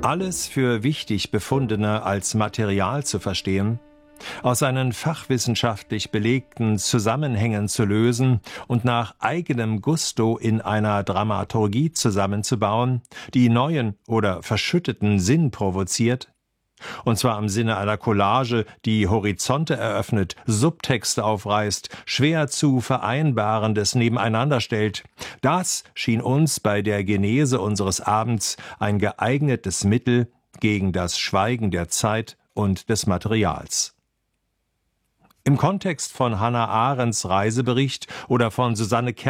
Alles für wichtig Befundene als Material zu verstehen, aus seinen fachwissenschaftlich belegten Zusammenhängen zu lösen und nach eigenem Gusto in einer Dramaturgie zusammenzubauen, die neuen oder verschütteten Sinn provoziert, und zwar im Sinne einer Collage, die Horizonte eröffnet, Subtexte aufreißt, schwer zu Vereinbarendes nebeneinander stellt. Das schien uns bei der Genese unseres Abends ein geeignetes Mittel gegen das Schweigen der Zeit und des Materials. Im Kontext von Hannah Arendts Reisebericht oder von Susanne